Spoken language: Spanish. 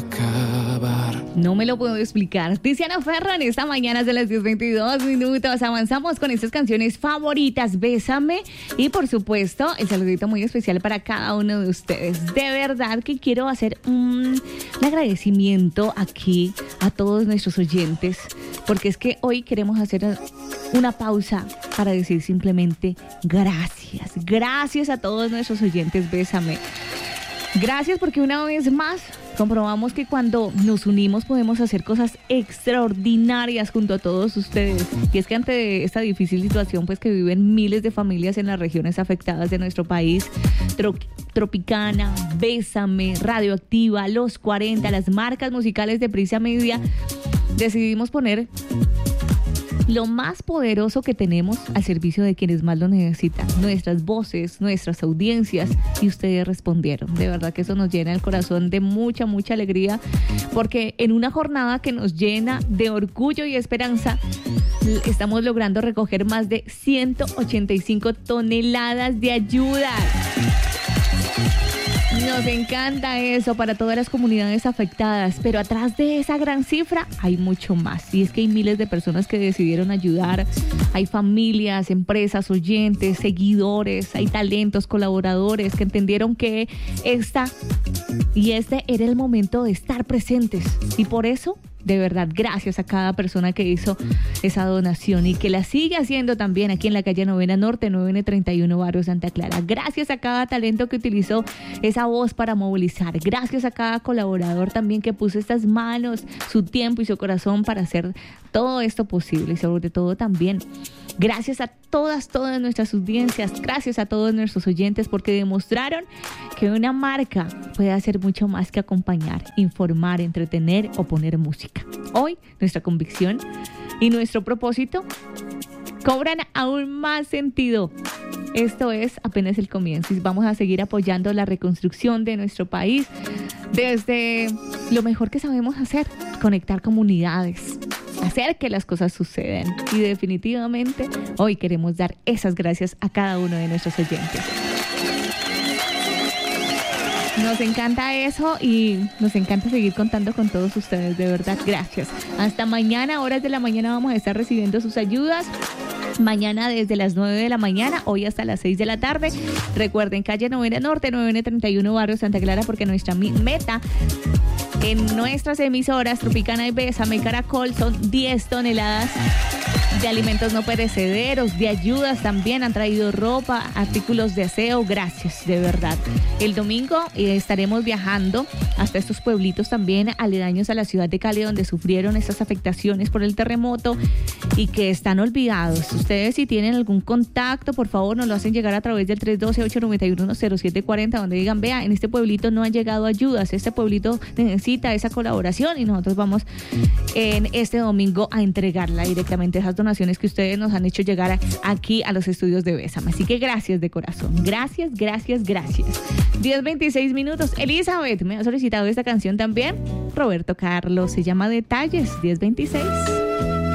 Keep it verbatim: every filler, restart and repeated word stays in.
acabar. No me lo puedo explicar. Tiziano Ferro en esta mañana de las diez veintidós minutos. Avanzamos con estas canciones favoritas. Bésame. Y por supuesto, el saludito muy especial para cada uno de ustedes. De verdad que quiero hacer un, un agradecimiento aquí a todos nuestros oyentes. Porque es que hoy queremos hacer una pausa para decir simplemente gracias. Gracias a todos nuestros oyentes. Bésame. Gracias porque una vez más comprobamos que cuando nos unimos podemos hacer cosas extraordinarias junto a todos ustedes. Y es que ante esta difícil situación pues que viven miles de familias en las regiones afectadas de nuestro país, tro- Tropicana, Bésame, Radioactiva, Los cuarenta, las marcas musicales de Prisa Media, decidimos poner lo más poderoso que tenemos al servicio de quienes más lo necesitan, nuestras voces, nuestras audiencias, y ustedes respondieron. De verdad que eso nos llena el corazón de mucha, mucha alegría, porque en una jornada que nos llena de orgullo y esperanza, estamos logrando recoger más de ciento ochenta y cinco toneladas de ayuda. Nos encanta eso para todas las comunidades afectadas, pero atrás de esa gran cifra hay mucho más. Y es que hay miles de personas que decidieron ayudar, hay familias, empresas, oyentes, seguidores, hay talentos, colaboradores que entendieron que esta y este era el momento de estar presentes. Y por eso, de verdad, gracias a cada persona que hizo esa donación y que la sigue haciendo también aquí en la calle Novena Norte, nueve N treinta y uno, Barrio Santa Clara. Gracias a cada talento que utilizó esa voz para movilizar. Gracias a cada colaborador también que puso estas manos, su tiempo y su corazón para hacer todo esto posible. Y sobre todo también gracias a todas, todas nuestras audiencias, gracias a todos nuestros oyentes, porque demostraron que una marca puede hacer mucho más que acompañar, informar, entretener o poner música. Hoy, nuestra convicción y nuestro propósito cobran aún más sentido. Esto es apenas el comienzo y vamos a seguir apoyando la reconstrucción de nuestro país desde lo mejor que sabemos hacer, conectar comunidades, hacer que las cosas sucedan. Y definitivamente hoy queremos dar esas gracias a cada uno de nuestros oyentes. Nos encanta eso y nos encanta seguir contando con todos ustedes, de verdad, gracias. Hasta mañana, horas de la mañana, vamos a estar recibiendo sus ayudas. Mañana desde las nueve de la mañana, hoy hasta las seis de la tarde. Recuerden, calle Novena Norte, nueve N treinta y uno, Barrio Santa Clara, porque nuestra meta en nuestras emisoras Tropicana y Bésame y Caracol son diez toneladas de alimentos no perecederos, de ayudas también. Han traído ropa, artículos de aseo, gracias, de verdad. El domingo eh, estaremos viajando hasta estos pueblitos también aledaños a la ciudad de Cali, donde sufrieron estas afectaciones por el terremoto y que están olvidados. Ustedes, si tienen algún contacto, por favor nos lo hacen llegar a través del tres uno dos, ocho nueve uno, cero siete cuatro cero, donde digan, vea, en este pueblito no han llegado ayudas, este pueblito necesita esa colaboración, y nosotros vamos en este domingo a entregarla directamente, esas donaciones que ustedes nos han hecho llegar aquí a los estudios de Bésame. Así que gracias de corazón, gracias, gracias, gracias. diez veintiséis minutos. Elizabeth me ha solicitado esta canción también. Roberto Carlos, se llama Detalles. diez veintiséis.